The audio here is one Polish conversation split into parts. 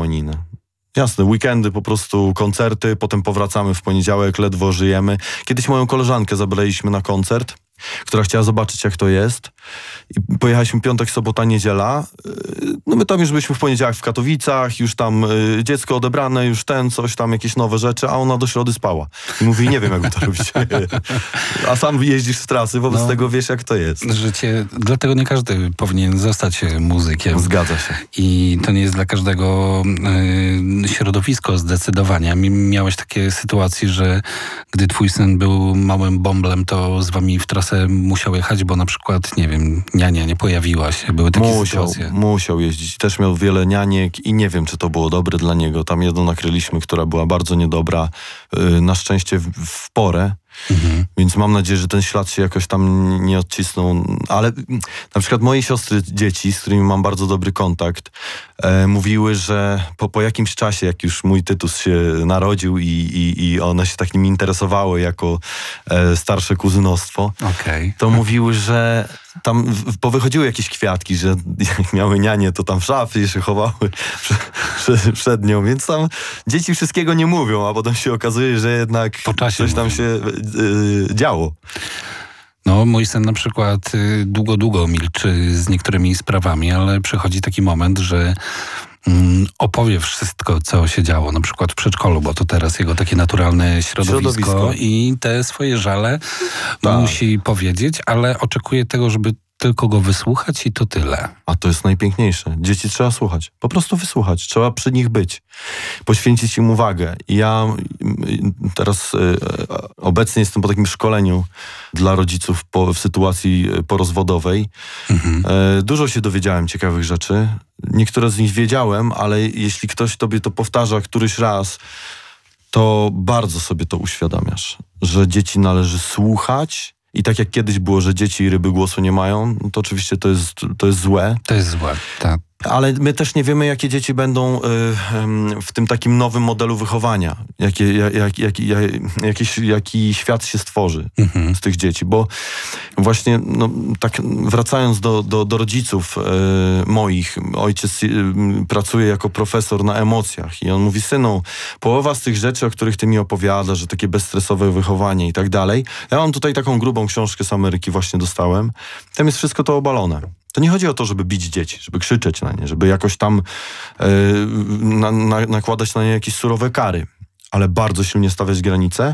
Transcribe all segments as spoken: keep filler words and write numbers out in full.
harmonijne. Jasne, weekendy, po prostu koncerty, potem powracamy w poniedziałek, ledwo żyjemy. Kiedyś moją koleżankę zabraliśmy na koncert, która chciała zobaczyć, jak to jest. I pojechaliśmy piątek, sobota, niedziela. No my tam już byliśmy w poniedziałek w Katowicach, już tam y, dziecko odebrane, już ten, coś tam, jakieś nowe rzeczy, a ona do środy spała. I mówi, nie wiem, jak to robić. A sam jeździsz z trasy, wobec no, tego wiesz, jak to jest. Życie, dlatego nie każdy powinien zostać muzykiem. Zgadza się. I to nie jest dla każdego y, środowisko zdecydowanie. Miałeś takie sytuacje, że gdy twój syn był małym bąblem, to z wami w trasę musiał jechać, bo na przykład, nie wiem, niania nie pojawiła się. Były takie musiał, sytuacje. Musiał jeździć. Też miał wiele nianiek i nie wiem, czy to było dobre dla niego. Tam jedną nakryliśmy, która była bardzo niedobra. Yy, na szczęście w, w porę. Mhm. Więc mam nadzieję, że ten ślad się jakoś tam nie odcisnął. Ale na przykład moje siostry, dzieci, z którymi mam bardzo dobry kontakt, e, mówiły, że po, po jakimś czasie, jak już mój Tytus się narodził i, i, i one się tak nim interesowały jako e, starsze kuzynostwo, okay. to mówiły, że tam w, powychodziły jakieś kwiatki, że jak miały nianie, to tam w szafie się chowały przed, przed nią, więc tam dzieci wszystkiego nie mówią, a potem się okazuje, że jednak coś tam się yy, działo. No, mój syn na przykład y, długo, długo milczy z niektórymi sprawami, ale przychodzi taki moment, że mm, opowie wszystko, co się działo, na przykład w przedszkolu, bo to teraz jego takie naturalne środowisko, środowisko. I te swoje żale tak. musi powiedzieć, ale oczekuje tego, żeby tylko go wysłuchać i to tyle. A to jest najpiękniejsze. Dzieci trzeba słuchać. Po prostu wysłuchać. Trzeba przy nich być. Poświęcić im uwagę. I ja teraz y, obecnie jestem po takim szkoleniu dla rodziców po, w sytuacji porozwodowej. Mhm. Y, dużo się dowiedziałem ciekawych rzeczy. Niektóre z nich wiedziałem, ale jeśli ktoś tobie to powtarza któryś raz, to bardzo sobie to uświadamiasz. Że dzieci należy słuchać. I tak jak kiedyś było, że dzieci i ryby głosu nie mają, no to oczywiście to jest, to jest złe. To jest złe, tak. Ale my też nie wiemy, jakie dzieci będą y, y, w tym takim nowym modelu wychowania. Jakie, jak, jak, jak, jak, jakiś, jaki świat się stworzy mhm. z tych dzieci. Bo właśnie no, tak wracając do, do, do rodziców y, moich, ojciec y, pracuje jako profesor na emocjach i on mówi, synu, połowa z tych rzeczy, o których ty mi opowiadasz, że takie bezstresowe wychowanie i tak dalej. Ja mam tutaj taką grubą książkę z Ameryki, właśnie dostałem. Tam jest wszystko to obalone. To nie chodzi o to, żeby bić dzieci, żeby krzyczeć na nie, żeby jakoś tam yy, na, na, nakładać na nie jakieś surowe kary, ale bardzo silnie stawiać granice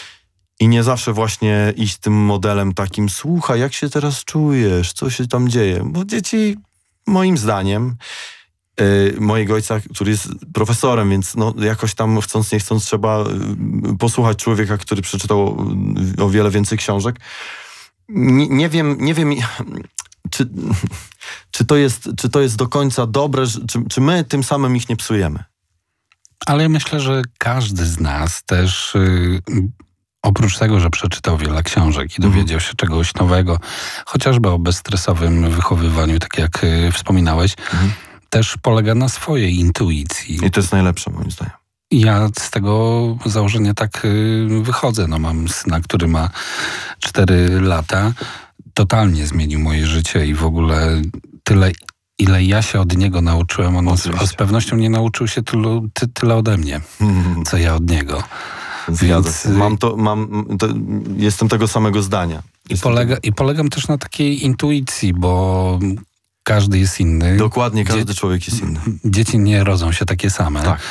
i nie zawsze właśnie iść tym modelem takim, słuchaj, jak się teraz czujesz, co się tam dzieje, bo dzieci moim zdaniem, yy, mojego ojca, który jest profesorem, więc no, jakoś tam chcąc nie chcąc trzeba yy, posłuchać człowieka, który przeczytał o wiele więcej książek. Nie, nie wiem, nie wiem... Czy, czy, to jest, czy to jest do końca dobre, czy, czy my tym samym ich nie psujemy? Ale ja myślę, że każdy z nas też, yy, oprócz tego, że przeczytał wiele książek i dowiedział się czegoś nowego, chociażby o bezstresowym wychowywaniu, tak jak yy, wspominałeś, mhm. też polega na swojej intuicji. I to jest najlepsze, moim zdaniem. Ja z tego założenia tak yy, wychodzę. No, mam syna, który ma cztery lata. Totalnie zmienił moje życie i w ogóle tyle, ile ja się od niego nauczyłem, on z, z pewnością nie nauczył się tylu, ty, tyle ode mnie, mm. co ja od niego. Więc mam to, mam, to, jestem tego samego zdania. I, polega, tego... I polegam też na takiej intuicji, bo każdy jest inny. Dokładnie, każdy Dzie- człowiek jest inny. Dzieci nie rodzą się takie same. Tak.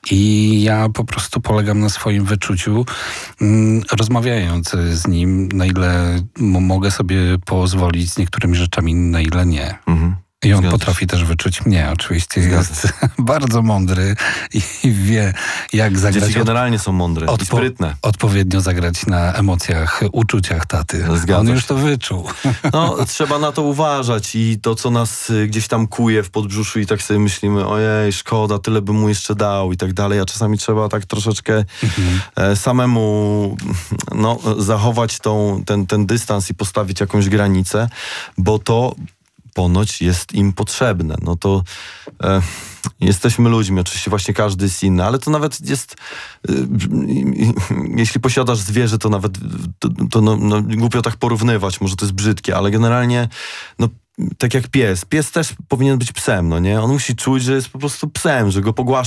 I ja po prostu polegam na swoim wyczuciu, mm, rozmawiając z nim, na ile m- mogę sobie pozwolić z niektórymi rzeczami, na ile nie. Mhm. I on Zgadza potrafi się. też wyczuć mnie. Oczywiście Zgadza. jest bardzo mądry i wie, jak zagrać. Dzieci generalnie są mądre odpo- i sprytne. Odpowiednio zagrać na emocjach, uczuciach taty. Zgadza on już to wyczuł. No, trzeba na to uważać i to, co nas gdzieś tam kuje w podbrzuszu i tak sobie myślimy, ojej, szkoda, tyle bym mu jeszcze dał i tak dalej, a czasami trzeba tak troszeczkę mhm. e, samemu no, zachować tą, ten, ten dystans i postawić jakąś granicę, bo to ponoć jest im potrzebne. No to e, jesteśmy ludźmi, oczywiście właśnie każdy jest inny, ale to nawet jest, e, jeśli posiadasz zwierzę, to nawet to, to no, no, głupio tak porównywać, może to jest brzydkie, ale generalnie no, tak jak pies. Pies też powinien być psem, no nie? On musi czuć, że jest po prostu psem, że go pogłaszcza